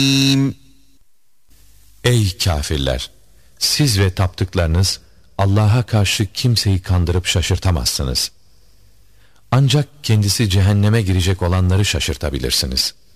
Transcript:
Ey kâfirler! Siz ve taptıklarınız Allah'a karşı kimseyi kandırıp şaşırtamazsınız. Ancak kendisi cehenneme girecek olanları şaşırtabilirsiniz.